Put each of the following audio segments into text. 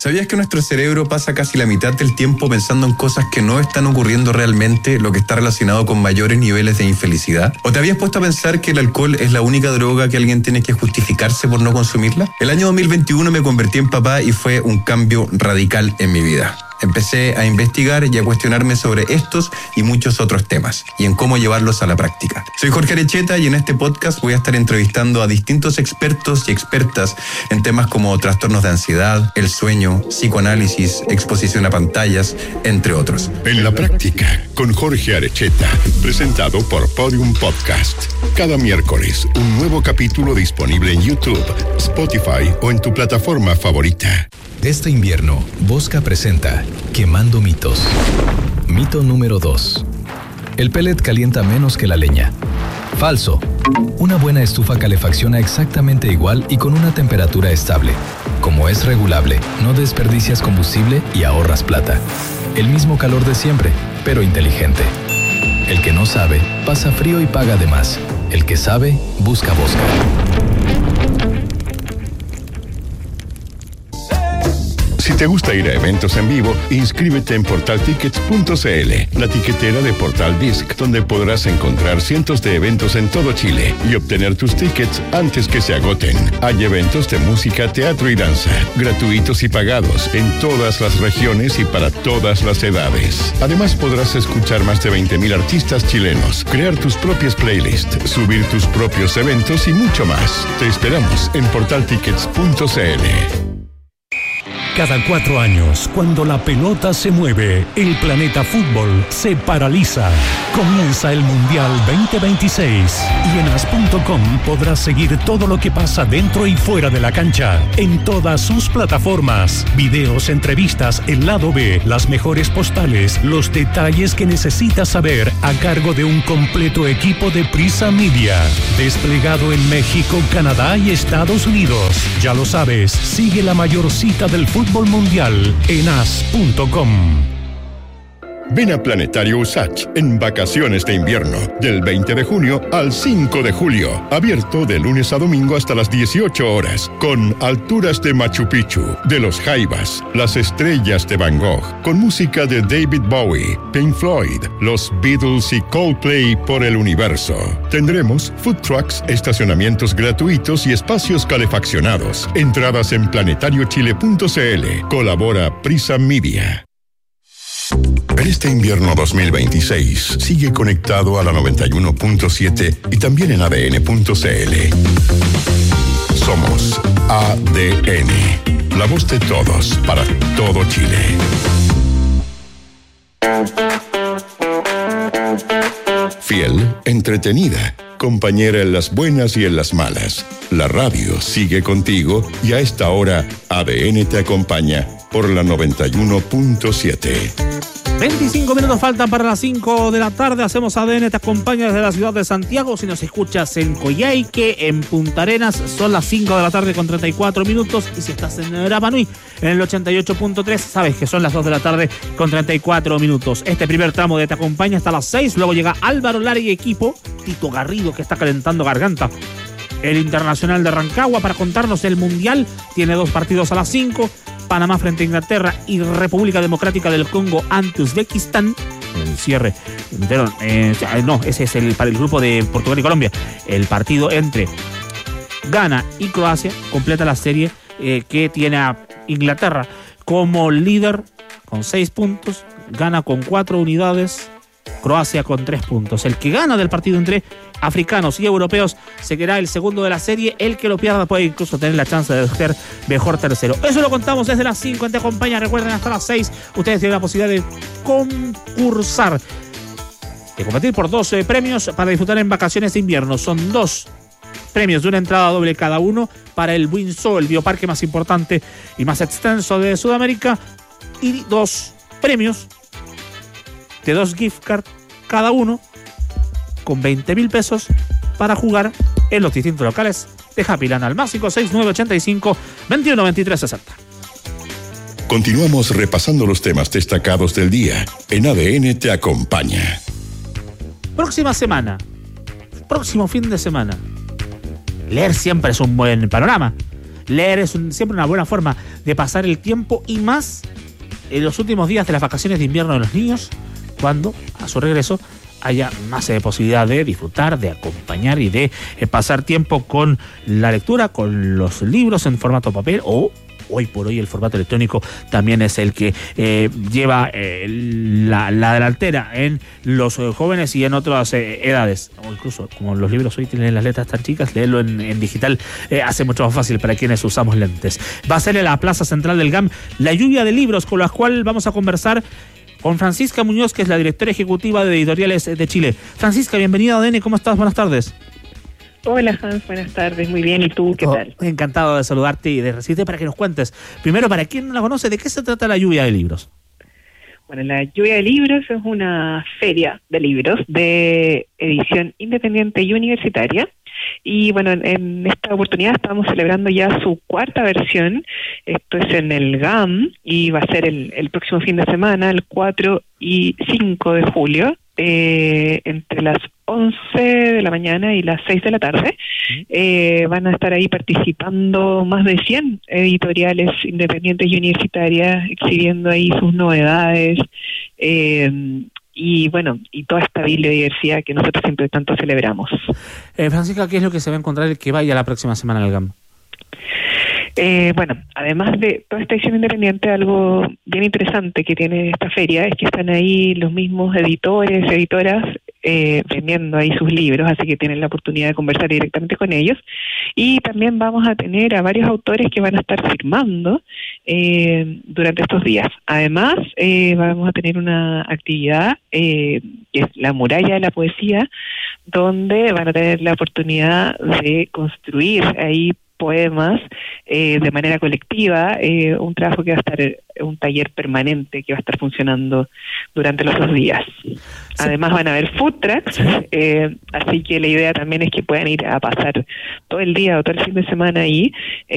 ¿Sabías que nuestro cerebro pasa casi la mitad del tiempo pensando en cosas que no están ocurriendo realmente, lo que está relacionado con mayores niveles de infelicidad? ¿O te habías puesto a pensar que el alcohol es la única droga que alguien tiene que justificarse por no consumirla? El año 2021 me convertí en papá y fue un cambio radical en mi vida. Empecé a investigar y a cuestionarme sobre estos y muchos otros temas y en cómo llevarlos a la práctica. Soy Jorge Arecheta y en este podcast voy a estar entrevistando a distintos expertos y expertas en temas como trastornos de ansiedad, el sueño, psicoanálisis, exposición a pantallas, entre otros. En la práctica, con Jorge Arecheta, presentado por Podium Podcast. Cada miércoles, un nuevo capítulo disponible en YouTube, Spotify o en tu plataforma favorita. Este invierno, Bosca presenta Quemando mitos. Mito número 2. El pellet calienta menos que la leña. Falso. Una buena estufa calefacciona exactamente igual y con una temperatura estable. Como es regulable, no desperdicias combustible y ahorras plata. El mismo calor de siempre, pero inteligente. El que no sabe, pasa frío y paga de más. El que sabe, busca Bosca. Si te gusta ir a eventos en vivo, inscríbete en portaltickets.cl, la tiquetera de Portal Disc, donde podrás encontrar cientos de eventos en todo Chile y obtener tus tickets antes que se agoten. Hay eventos de música, teatro y danza, gratuitos y pagados, en todas las regiones y para todas las edades. Además, podrás escuchar más de 20.000 artistas chilenos, crear tus propias playlists, subir tus propios eventos y mucho más. Te esperamos en portaltickets.cl. Cada 4 años, cuando la pelota se mueve, el planeta fútbol se paraliza. Comienza el Mundial 2026 y en as.com podrás seguir todo lo que pasa dentro y fuera de la cancha, en todas sus plataformas. Videos, entrevistas, el lado B, las mejores postales, los detalles que necesitas saber a cargo de un completo equipo de Prisa Media. Desplegado en México, Canadá y Estados Unidos. Ya lo sabes, sigue la mayor cita del fútbol mundial en as.com. Ven a Planetario USACH en vacaciones de invierno, del 20 de junio al 5 de julio. Abierto de lunes a domingo hasta las 18 horas, con alturas de Machu Picchu, de los Jaivas, las estrellas de Van Gogh, con música de David Bowie, Pink Floyd, los Beatles y Coldplay por el universo. Tendremos food trucks, estacionamientos gratuitos y espacios calefaccionados. Entradas en planetariochile.cl. Colabora Prisa Media. En este invierno 2026, sigue conectado a la 91.7 y también en ADN.cl. Somos ADN, la voz de todos para todo Chile. Fiel, entretenida, compañera en las buenas y en las malas. La radio sigue contigo y a esta hora ADN te acompaña por la 91.7. 25 minutos faltan para las 5 de la tarde. Hacemos ADN, te acompaña desde la ciudad de Santiago. Si nos escuchas en Coyhaique, en Punta Arenas, son las 5 de la tarde con 34 minutos. Y si estás en Rapa Nui, en el 88.3, sabes que son las 2 de la tarde con 34 minutos. Este primer tramo de Te Acompaña hasta las 6. Luego llega Álvaro Lara y equipo. Tito Garrido, que está calentando garganta. El Internacional de Rancagua para contarnos el Mundial. Tiene 2 partidos a las 5. Panamá frente a Inglaterra y República Democrática del Congo ante Uzbekistán. El cierre. Ese es para el grupo de Portugal y Colombia. El partido entre Ghana y Croacia completa la serie que tiene a Inglaterra como líder con 6 puntos, Ghana con 4 unidades, Croacia con 3 puntos. El que gana del partido entre africanos y europeos seguirá el segundo de la serie. El que lo pierda puede incluso tener la chance de ser mejor tercero. Eso lo contamos desde las 5 en Te Acompaña. Recuerden, hasta las 6 ustedes tienen la posibilidad de concursar, de competir por 2 premios para disfrutar en vacaciones de invierno. Son 2 premios de una entrada doble cada uno para el Windsor, el bioparque más importante y más extenso de Sudamérica, y 2 premios de 2 gift cards cada uno con 20,000 pesos para jugar en los distintos locales de Happy Land al más 56985 21 23 60. Continuamos repasando los temas destacados del día en ADN Te Acompaña. Próxima semana, próximo fin de semana, leer siempre es un buen panorama. leer es siempre una buena forma de pasar el tiempo, y más en los últimos días de las vacaciones de invierno de los niños, cuando a su regreso haya más posibilidad de disfrutar, de acompañar y de pasar tiempo con la lectura, con los libros en formato papel, o hoy por hoy el formato electrónico también es el que lleva la delantera en los jóvenes y en otras edades. O incluso, como los libros hoy tienen las letras tan chicas, leerlo en digital hace mucho más fácil para quienes usamos lentes. Va a ser en la plaza central del GAM la lluvia de libros, con la cual vamos a conversar con Francisca Muñoz, que es la directora ejecutiva de Editoriales de Chile. Francisca, bienvenida a ADN, ¿cómo estás? Buenas tardes. Hola, Hans, buenas tardes, muy bien, ¿y tú qué tal? Encantado de saludarte y de recibirte para que nos cuentes. Primero, para quien no la conoce, ¿de qué se trata la lluvia de libros? Bueno, la lluvia de libros es una feria de libros de edición independiente y universitaria. Y bueno, en esta oportunidad estamos celebrando ya su cuarta versión. Esto es en el GAM y va a ser el próximo fin de semana, el 4 y 5 de julio, entre las 11 de la mañana y las 6 de la tarde. Van a estar ahí participando más de 100 editoriales independientes y universitarias, exhibiendo ahí sus novedades, y bueno, y toda esta biodiversidad que nosotros siempre tanto celebramos. Francisca, ¿qué es lo que se va a encontrar el que vaya la próxima semana al GAM? Bueno, además de toda esta edición independiente, algo bien interesante que tiene esta feria es que están ahí los mismos editores, editoras, vendiendo ahí sus libros, así que tienen la oportunidad de conversar directamente con ellos. Y también vamos a tener a varios autores que van a estar firmando durante estos días. Además, vamos a tener una actividad que es la Muralla de la Poesía, donde van a tener la oportunidad de construir ahí poemas de manera colectiva, un trabajo que va a estar, un taller permanente que va a estar funcionando durante los 2 días. Además van a haber food trucks, así que la idea también es que puedan ir a pasar todo el día o todo el fin de semana ahí,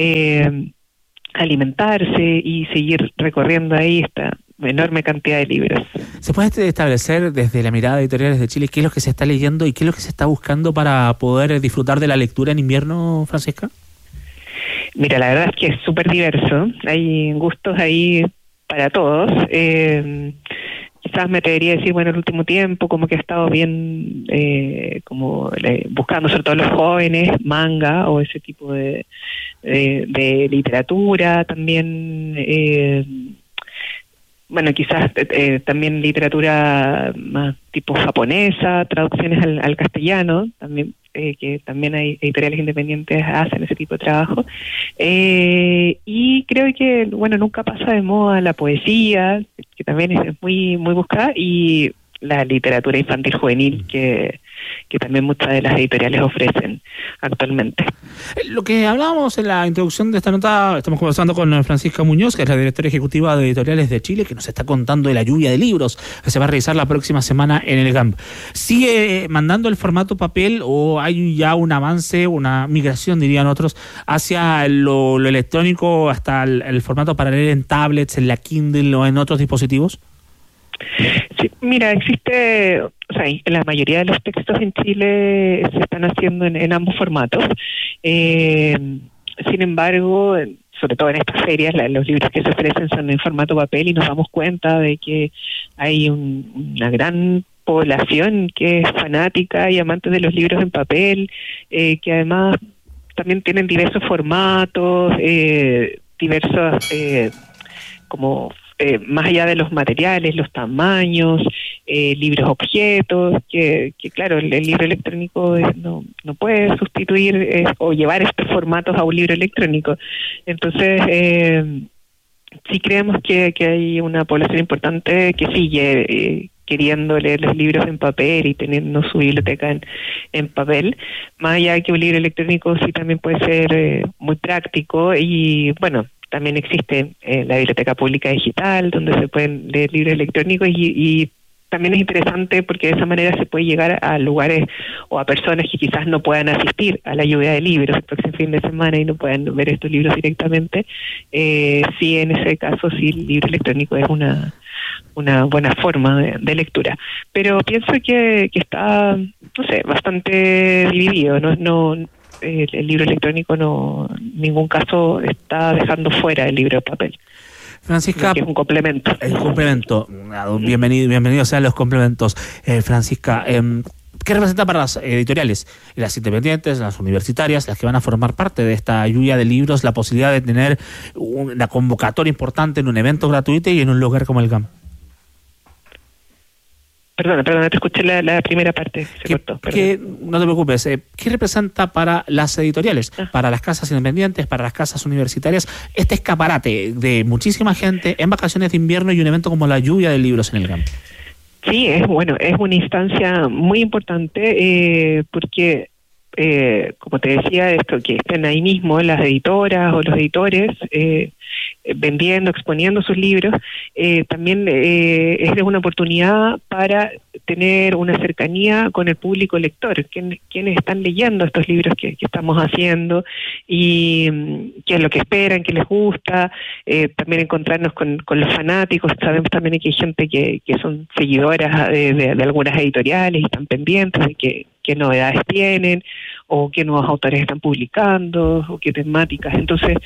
alimentarse y seguir recorriendo ahí esta enorme cantidad de libros. ¿Se puede establecer desde la mirada de Editoriales de Chile qué es lo que se está leyendo y qué es lo que se está buscando para poder disfrutar de la lectura en invierno, Francisca? Mira, la verdad es que es súper diverso, hay gustos ahí para todos. Quizás me atrevería a decir, bueno, el último tiempo como que ha estado bien buscando sobre todo los jóvenes, manga o ese tipo de literatura, también bueno, quizás también literatura más tipo japonesa, traducciones al castellano, también que también hay editoriales independientes hacen ese tipo de trabajo. Y creo que, bueno, nunca pasa de moda la poesía, que también es muy muy buscada, y la literatura infantil juvenil que también muchas de las editoriales ofrecen actualmente. Lo que hablábamos en la introducción de esta nota, estamos conversando con Francisca Muñoz, que es la directora ejecutiva de Editoriales de Chile, que nos está contando de la lluvia de libros que se va a realizar la próxima semana en el GAM. ¿Sigue mandando el formato papel o hay ya un avance, una migración, dirían otros, hacia lo electrónico, hasta el formato para leer en tablets, en la Kindle o en otros dispositivos? Sí, mira, existe, o sea, la mayoría de los textos en Chile se están haciendo en ambos formatos. Sin embargo, sobre todo en estas ferias, los libros que se ofrecen son en formato papel y nos damos cuenta de que hay una gran población que es fanática y amante de los libros en papel, que además también tienen diversos formatos, diversos más allá de los materiales, los tamaños, libros objetos, que claro, el libro electrónico no puede sustituir o llevar estos formatos a un libro electrónico. Entonces, sí creemos que hay una población importante que sigue queriendo leer los libros en papel y teniendo su biblioteca en papel, más allá de que un libro electrónico sí también puede ser muy práctico. Y bueno, también existe la biblioteca pública digital, donde se pueden leer libros electrónicos, y también es interesante porque de esa manera se puede llegar a lugares o a personas que quizás no puedan asistir a la lluvia de libros el próximo fin de semana y no puedan ver estos libros directamente. Sí, en ese caso sí, el libro electrónico es una buena forma de lectura. Pero pienso que está, no sé, bastante dividido. No el libro electrónico no, en ningún caso está dejando fuera el libro de papel. Francisca, que es un complemento. El complemento. Bienvenidos sean los complementos. Francisca, ¿qué representa para las editoriales, las independientes, las universitarias, las que van a formar parte de esta lluvia de libros, la posibilidad de tener una convocatoria importante en un evento gratuito y en un lugar como el GAM? Perdona, te escuché la primera parte, se cortó. No te preocupes, ¿qué representa para las editoriales, para las casas independientes, para las casas universitarias, este escaparate de muchísima gente en vacaciones de invierno y un evento como la lluvia de libros en el GAM? Sí, es una instancia muy importante porque, como te decía, esto que estén ahí mismo las editoras o los editores vendiendo, exponiendo sus libros, también es una oportunidad para tener una cercanía con el público lector, quienes están leyendo estos libros que estamos haciendo y qué es lo que esperan, qué les gusta, también encontrarnos con los fanáticos. Sabemos también que hay gente que son seguidoras de algunas editoriales y están pendientes de qué novedades tienen o qué nuevos autores están publicando o qué temáticas. Entonces,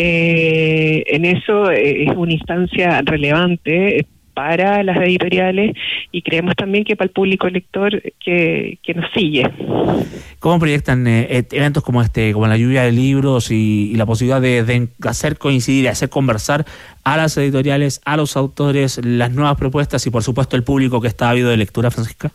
en eso es una instancia relevante para las editoriales y creemos también que para el público lector que nos sigue. ¿Cómo proyectan eventos como como la lluvia de libros y la posibilidad de hacer coincidir, de hacer conversar a las editoriales, a los autores, las nuevas propuestas y por supuesto el público que está ávido de lectura, Francisca?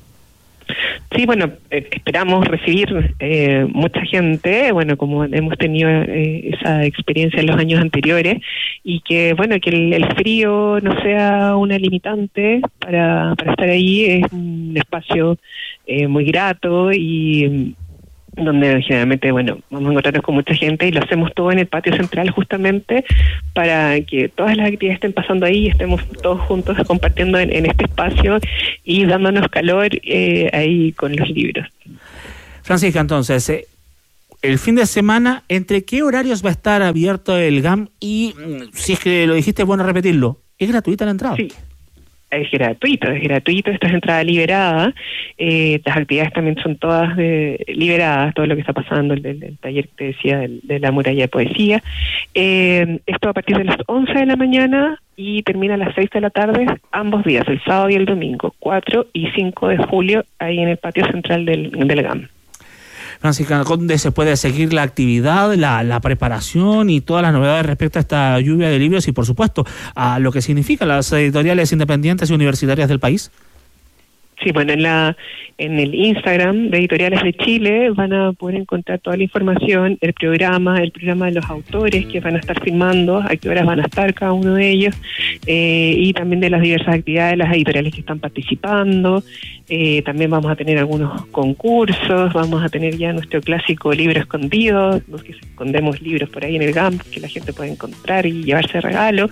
Sí, bueno, esperamos recibir mucha gente, bueno, como hemos tenido esa experiencia en los años anteriores, y que, bueno, que el frío no sea una limitante para estar ahí. Es un espacio muy grato y donde generalmente, bueno, vamos a encontrarnos con mucha gente y lo hacemos todo en el patio central justamente para que todas las actividades estén pasando ahí y estemos todos juntos compartiendo en este espacio y dándonos calor ahí con los libros. Francisca, entonces, el fin de semana, ¿entre qué horarios va a estar abierto el GAM? Y si es que lo dijiste, bueno repetirlo, ¿es gratuita la entrada? Sí. Es gratuito, esta es entrada liberada, las actividades también son todas liberadas, todo lo que está pasando, el taller que te decía de la muralla de poesía, esto a partir de las 11 de la mañana y termina a las 6 de la tarde, ambos días, el sábado y el domingo, 4 y 5 de julio, ahí en el patio central del GAM. Francisca, ¿dónde se puede seguir la actividad, la preparación y todas las novedades respecto a esta lluvia de libros y, por supuesto, a lo que significan las editoriales independientes y universitarias del país? Sí, bueno, en el Instagram de Editoriales de Chile van a poder encontrar toda la información, el programa de los autores que van a estar filmando, a qué horas van a estar cada uno de ellos, y también de las diversas actividades de las editoriales que están participando. También vamos a tener algunos concursos, vamos a tener ya nuestro clásico libro escondido, los que escondemos libros por ahí en el GAM que la gente puede encontrar y llevarse de regalo.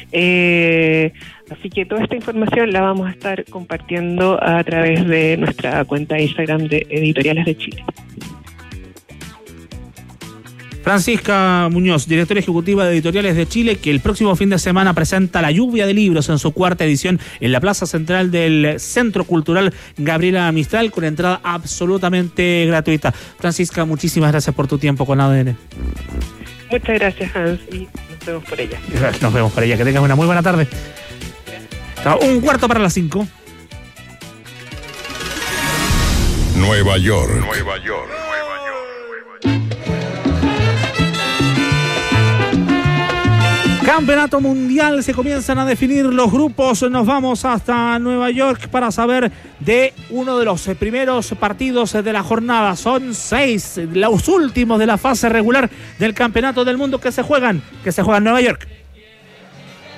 Así que toda esta información la vamos a estar compartiendo a través de nuestra cuenta de Instagram de Editoriales de Chile. Francisca Muñoz, directora ejecutiva de Editoriales de Chile, que el próximo fin de semana presenta la lluvia de libros en su cuarta edición en la plaza central del Centro Cultural Gabriela Mistral, con entrada absolutamente gratuita. Francisca, muchísimas gracias por tu tiempo con ADN. Muchas gracias, Hans, y nos vemos por ella. Nos vemos por ella. Que tengas una muy buena tarde. 4:45. Nueva York. Campeonato Mundial, se comienzan a definir los grupos. Nos vamos hasta Nueva York para saber de uno de los primeros partidos de la jornada. Son 6, los últimos de la fase regular del Campeonato del Mundo que se juegan en Nueva York.